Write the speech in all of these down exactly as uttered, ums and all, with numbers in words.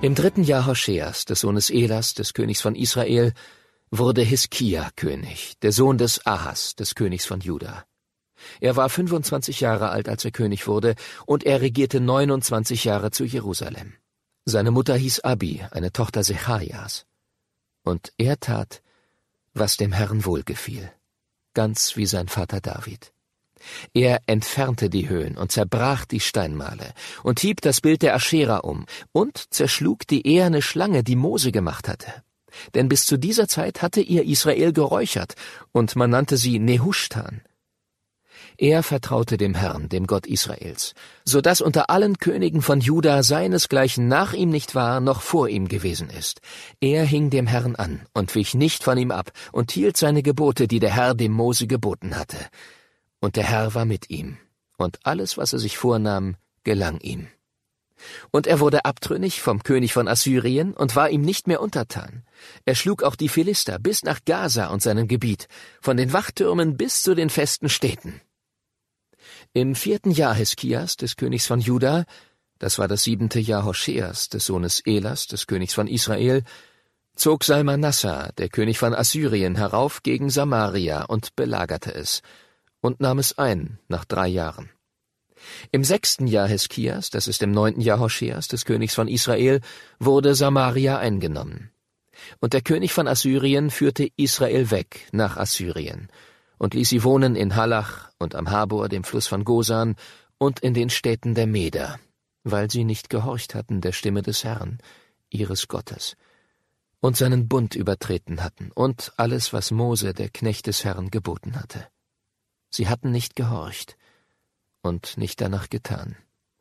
Im dritten Jahr Hoscheas, des Sohnes Elas, des Königs von Israel, wurde Hiskia König, der Sohn des Ahas, des Königs von Juda. Er war fünfundzwanzig Jahre alt, als er König wurde, und er regierte neunundzwanzig Jahre zu Jerusalem. Seine Mutter hieß Abi, eine Tochter Secharias. Und er tat, was dem Herrn wohlgefiel, ganz wie sein Vater David. Er entfernte die Höhen und zerbrach die Steinmale und hieb das Bild der Aschera um und zerschlug die eherne Schlange, die Mose gemacht hatte. Denn bis zu dieser Zeit hatte ihr Israel geräuchert, und man nannte sie Nehushtan. Er vertraute dem Herrn, dem Gott Israels, so dass unter allen Königen von Juda seinesgleichen nach ihm nicht war, noch vor ihm gewesen ist. Er hing dem Herrn an und wich nicht von ihm ab und hielt seine Gebote, die der Herr dem Mose geboten hatte. Und der Herr war mit ihm, und alles, was er sich vornahm, gelang ihm. Und er wurde abtrünnig vom König von Assyrien und war ihm nicht mehr untertan. Er schlug auch die Philister bis nach Gaza und seinem Gebiet, von den Wachtürmen bis zu den festen Städten. Im vierten Jahr Hiskias, des Königs von Juda, das war das siebente Jahr Hoscheas, des Sohnes Elas, des Königs von Israel, zog Salmanassar, der König von Assyrien, herauf gegen Samaria und belagerte es und nahm es ein nach drei Jahren. Im sechsten Jahr Hiskias, das ist im neunten Jahr Hoscheas, des Königs von Israel, wurde Samaria eingenommen. Und der König von Assyrien führte Israel weg nach Assyrien und ließ sie wohnen in Halach und am Habor, dem Fluss von Gosan, und in den Städten der Meder, weil sie nicht gehorcht hatten der Stimme des Herrn, ihres Gottes, und seinen Bund übertreten hatten und alles, was Mose, der Knecht des Herrn, geboten hatte. Sie hatten nicht gehorcht und nicht danach getan.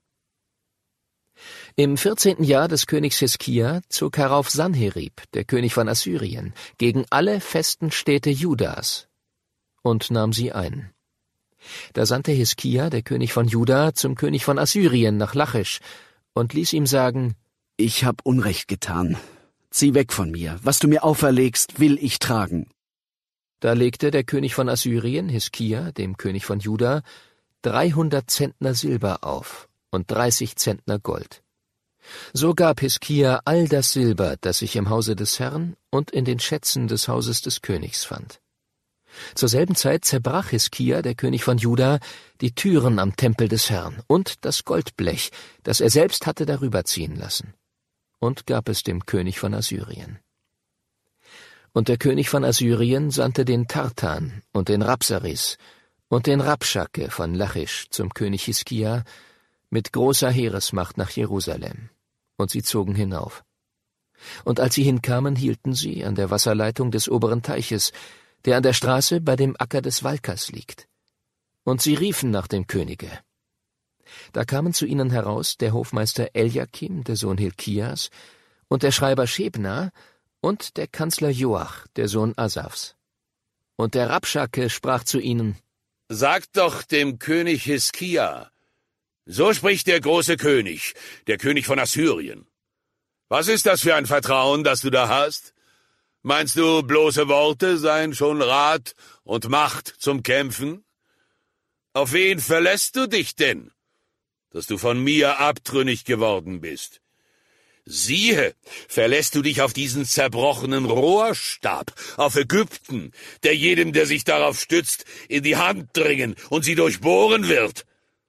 Im vierzehnten Jahr des Königs Hiskia zog herauf Sanherib, der König von Assyrien, gegen alle festen Städte Judas und nahm sie ein. Da sandte Hiskia, der König von Juda, zum König von Assyrien nach Lachisch und ließ ihm sagen: Ich hab Unrecht getan. Zieh weg von mir. Was du mir auferlegst, will ich tragen. Da legte der König von Assyrien, Hiskia, dem König von Juda, dreihundert Zentner Silber auf und dreißig Zentner Gold. So gab Hiskia all das Silber, das sich im Hause des Herrn und in den Schätzen des Hauses des Königs fand. Zur selben Zeit zerbrach Hiskia, der König von Juda, die Türen am Tempel des Herrn und das Goldblech, das er selbst hatte darüber ziehen lassen, und gab es dem König von Assyrien. Und der König von Assyrien sandte den Tartan und den Rabsaris und den Rabschake von Lachisch zum König Hiskia mit großer Heeresmacht nach Jerusalem, und sie zogen hinauf. Und als sie hinkamen, hielten sie an der Wasserleitung des oberen Teiches, der an der Straße bei dem Acker des Walkers liegt. Und sie riefen nach dem Könige. Da kamen zu ihnen heraus der Hofmeister Eliakim, der Sohn Hilkias, und der Schreiber Schebna und der Kanzler Joach, der Sohn Asafs. Und der Rabschake sprach zu ihnen: Sagt doch dem König Hiskia, so spricht der große König, der König von Assyrien. Was ist das für ein Vertrauen, das du da hast? Meinst du, bloße Worte seien schon Rat und Macht zum Kämpfen? Auf wen verlässt du dich denn, dass du von mir abtrünnig geworden bist? Siehe, verlässt du dich auf diesen zerbrochenen Rohrstab, auf Ägypten, der jedem, der sich darauf stützt, in die Hand dringen und sie durchbohren wird.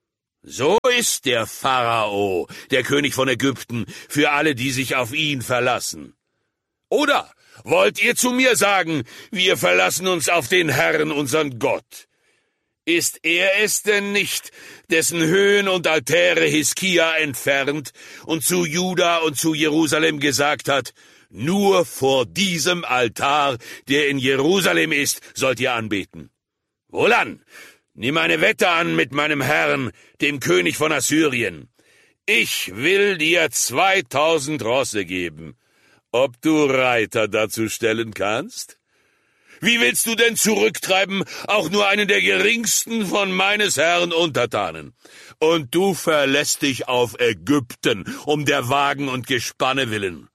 So ist der Pharao, der König von Ägypten, für alle, die sich auf ihn verlassen. Oder wollt ihr zu mir sagen, wir verlassen uns auf den Herrn, unseren Gott? Ist er es denn nicht, dessen Höhen und Altäre Hiskia entfernt und zu Juda und zu Jerusalem gesagt hat, nur vor diesem Altar, der in Jerusalem ist, sollt ihr anbeten? Wohlan, nimm eine Wette an mit meinem Herrn, dem König von Assyrien. Ich will dir zweitausend Rosse geben, ob du Reiter dazu stellen kannst? Wie willst du denn zurücktreiben, auch nur einen der geringsten von meines Herrn Untertanen? Und du verlässt dich auf Ägypten, um der Wagen und Gespanne willen.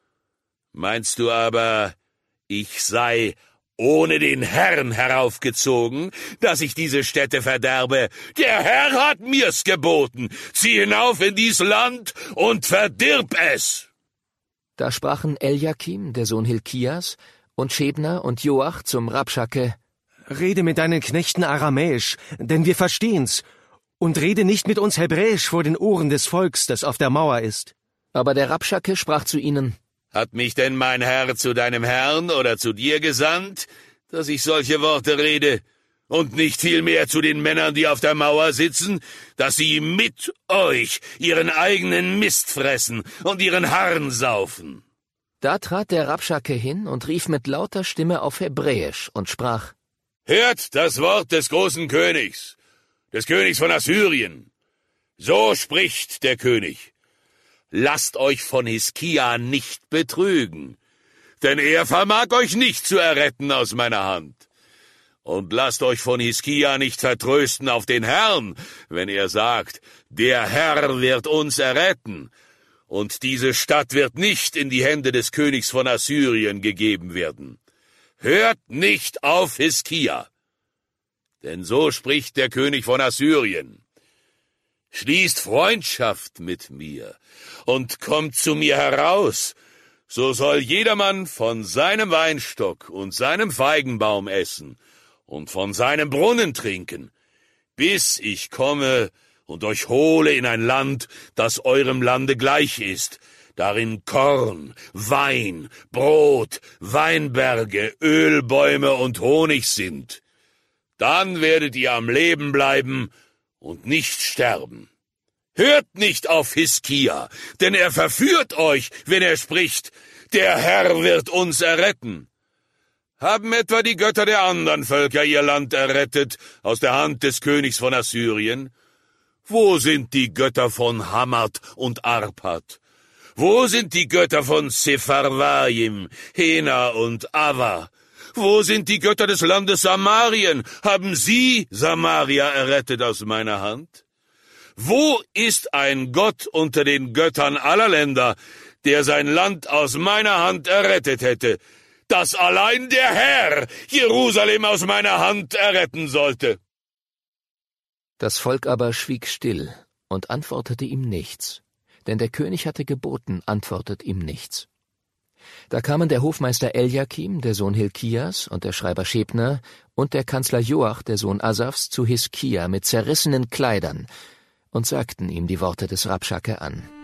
Meinst du aber, ich sei ohne den Herrn heraufgezogen, dass ich diese Städte verderbe? Der Herr hat mir's geboten. Zieh hinauf in dies Land und verdirb es. Da sprachen Eljakim, der Sohn Hilkias, und Schebna und Joach zum Rabschake: Rede mit deinen Knechten aramäisch, denn wir verstehen's, und rede nicht mit uns hebräisch vor den Ohren des Volks, das auf der Mauer ist. Aber der Rabschake sprach zu ihnen: Hat mich denn mein Herr zu deinem Herrn oder zu dir gesandt, dass ich solche Worte rede, und nicht vielmehr zu den Männern, die auf der Mauer sitzen, dass sie mit euch ihren eigenen Mist fressen und ihren Harn saufen? Da trat der Rabschake hin und rief mit lauter Stimme auf Hebräisch und sprach: Hört das Wort des großen Königs, des Königs von Assyrien. So spricht der König: Lasst euch von Hiskia nicht betrügen, denn er vermag euch nicht zu erretten aus meiner Hand. Und lasst euch von Hiskia nicht vertrösten auf den Herrn, wenn er sagt, der Herr wird uns erretten, und diese Stadt wird nicht in die Hände des Königs von Assyrien gegeben werden. Hört nicht auf Hiskia, denn so spricht der König von Assyrien. Schließt Freundschaft mit mir und kommt zu mir heraus, so soll jedermann von seinem Weinstock und seinem Feigenbaum essen und von seinem Brunnen trinken, bis ich komme und euch hole in ein Land, das eurem Lande gleich ist, darin Korn, Wein, Brot, Weinberge, Ölbäume und Honig sind. Dann werdet ihr am Leben bleiben und nicht sterben. Hört nicht auf Hiskia, denn er verführt euch, wenn er spricht, der Herr wird uns erretten. Haben etwa die Götter der anderen Völker ihr Land errettet aus der Hand des Königs von Assyrien? Wo sind die Götter von Hamat und Arpad? Wo sind die Götter von Sepharvaim, Hena und Ava? Wo sind die Götter des Landes Samarien? Haben sie Samaria errettet aus meiner Hand? Wo ist ein Gott unter den Göttern aller Länder, der sein Land aus meiner Hand errettet hätte, dass allein der Herr Jerusalem aus meiner Hand erretten sollte? Das Volk aber schwieg still und antwortete ihm nichts, denn der König hatte geboten, antwortet ihm nichts. Da kamen der Hofmeister Eljakim, der Sohn Hilkias, und der Schreiber Schebna und der Kanzler Joach, der Sohn Asafs, zu Hiskia mit zerrissenen Kleidern und sagten ihm die Worte des Rabschake an.